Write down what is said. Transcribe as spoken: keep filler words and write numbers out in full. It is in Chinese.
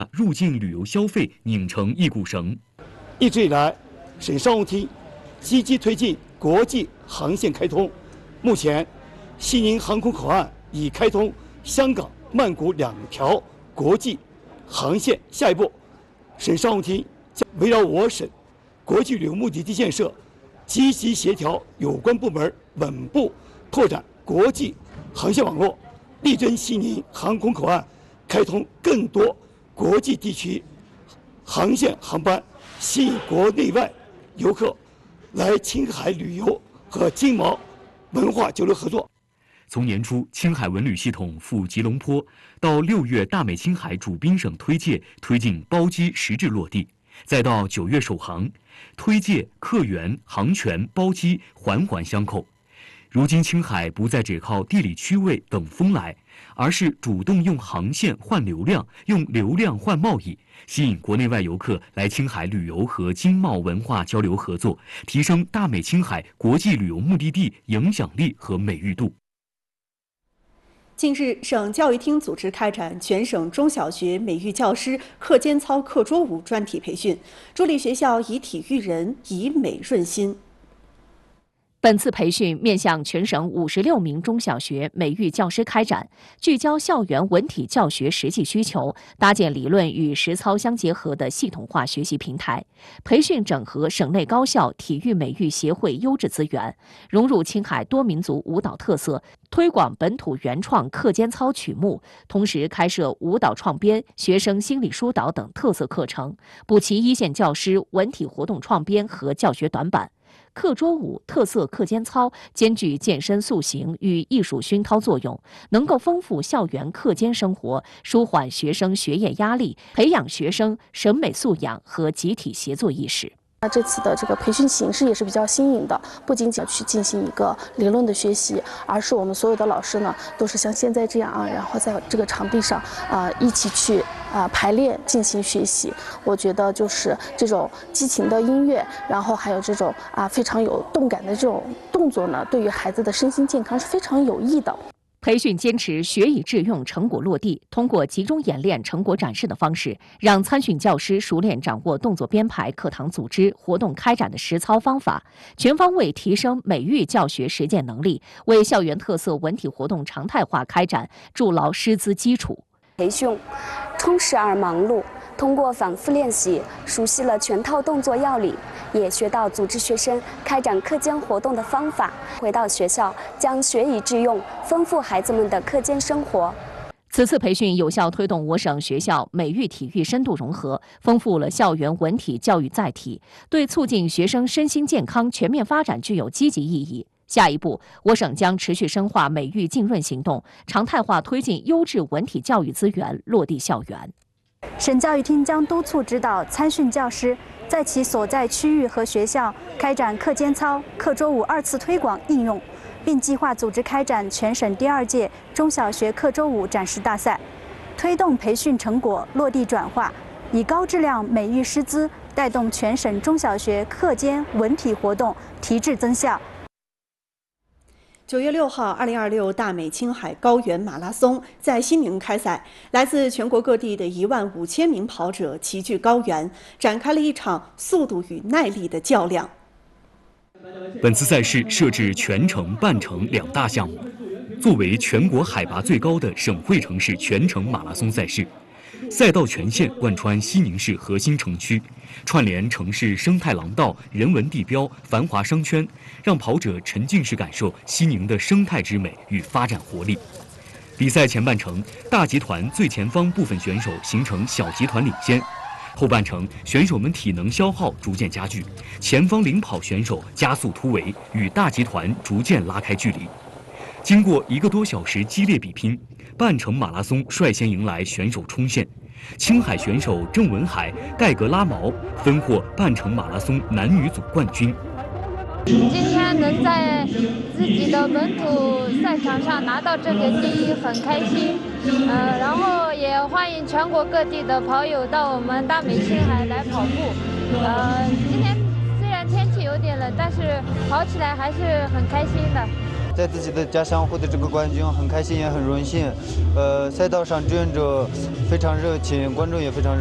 入境旅游消费拧成一股绳。 一直以来，省商务厅积极推进国际航线开通。目前，西宁航空口岸已开通香港、曼谷两条国际航线。下一步，省商务厅将围绕我省国际旅游目的地建设，积极协调有关部门稳步拓展国际航线网络，力争西宁航空口岸开通更多国际地区航线航班，吸引国内外游客来青海旅游和金毛文化交流合作。 从年初青海文旅系统赴吉隆坡，到六月大美青海主宾省推介推进包机实质落地，再到九月首航，推介、客源、航权、包机环环相扣。如今青海不再只靠地理区位等风来，而是主动用航线换流量，用流量换贸易，吸引国内外游客来青海旅游和经贸文化交流合作，提升大美青海国际旅游目的地影响力和美誉度。 近日，省教育厅组织开展全省中小学美育教师课间操课桌舞专题培训，助力学校以体育人，以美润心。 本次培训面向全省五十六名中小学美育教师开展，聚焦校园文体教学实际需求，搭建理论与实操相结合的系统化学习平台。培训整合省内高校体育美育协会优质资源，融入青海多民族舞蹈特色，推广本土原创课间操曲目，同时开设舞蹈创编、学生心理疏导等特色课程，补齐一线教师文体活动创编和教学短板。课桌舞特色课间操兼具健身塑形与艺术熏陶作用，能够丰富校园课间生活，舒缓学生学业压力，培养学生审美素养和集体协作意识。 那这次的这个培训形式也是比较新颖的，不仅仅去进行一个理论的学习，而是我们所有的老师呢，都是像现在这样啊，然后在这个场地上啊、呃、一起去啊、呃、排练进行学习。我觉得就是这种激情的音乐，然后还有这种啊非常有动感的这种动作呢，对于孩子的身心健康是非常有益的。 培训坚持学以致用、成果落地，通过集中演练、成果展示的方式，让参训教师熟练掌握动作编排、课堂组织、活动开展的实操方法，全方位提升美育教学实践能力，为校园特色文体活动常态化开展筑牢师资基础。 培训充实而忙碌，通过反复练习，熟悉了全套动作要领，也学到组织学生开展课间活动的方法。回到学校，将学以致用，丰富孩子们的课间生活。 此次培训有效推动我省学校美育体育深度融合，丰富了校园文体教育载体，对促进学生身心健康全面发展具有积极意义。下一步，我省将持续深化美育浸润行动，常态化推进优质文体教育资源落地校园。 省教育厅将督促指导参训教师在其所在区域和学校开展课间操、课桌舞二次推广应用，并计划组织开展全省第二届中小学课桌舞展示大赛，推动培训成果落地转化，以高质量美育师资带动全省中小学课间文体活动提质增效。 九月六号，二零二六大美青海高原马拉松在西宁开赛，来自全国各地的一万五千名跑者齐聚高原，展开了一场速度与耐力的较量。 本次赛事设置全程、半程两大项目，作为全国海拔最高的省会城市全程马拉松赛事，赛道全线贯穿西宁市核心城区，串联城市生态廊道、人文地标、繁华商圈，让跑者沉浸式感受西宁的生态之美与发展活力。比赛前半程，大集团最前方部分选手形成小集团领先，后半程选手们体能消耗逐渐加剧，前方领跑选手加速突围，与大集团逐渐拉开距离。经过一个多小时激烈比拼，半程马拉松率先迎来选手冲线。青海选手郑文海、盖格拉毛分获半程马拉松男女组冠军。 今天能在自己的本土赛场上拿到这个第一，很开心。呃，然后也欢迎全国各地的跑友到我们大美青海来跑步。呃，今天虽然天气有点冷，但是跑起来还是很开心的。 在自己的家乡获得这个冠军，很开心也很荣幸。呃，赛道上志愿者非常热情，观众也非常热情。